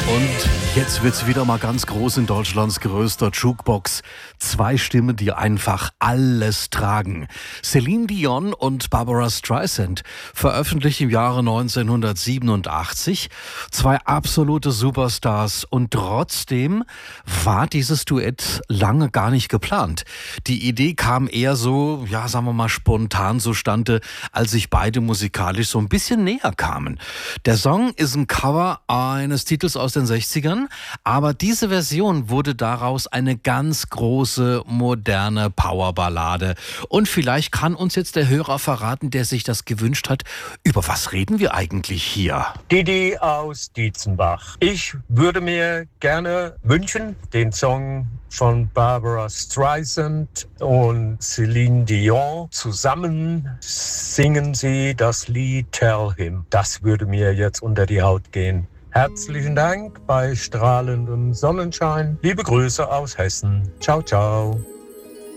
Und jetzt wird's wieder mal ganz groß in Deutschlands größter Jukebox. Zwei Stimmen, die einfach alles tragen. Celine Dion und Barbra Streisand veröffentlichten im Jahre 1987 zwei absolute Superstars. Und trotzdem war dieses Duett lange gar nicht geplant. Die Idee kam eher so, ja, sagen wir mal, spontan zustande, als sich beide musikalisch so ein bisschen näher kamen. Der Song ist ein Cover eines Titels aus den 60ern, aber diese Version wurde daraus eine ganz große, moderne Powerballade. Und vielleicht kann uns jetzt der Hörer verraten, der sich das gewünscht hat, über was reden wir eigentlich hier? Didi aus Dietzenbach. Ich würde mir gerne wünschen, den Song von Barbra Streisand und Celine Dion zusammen singen sie das Lied Tell Him. Das würde mir jetzt unter die Haut gehen. Herzlichen Dank bei strahlendem Sonnenschein. Liebe Grüße aus Hessen. Ciao, ciao.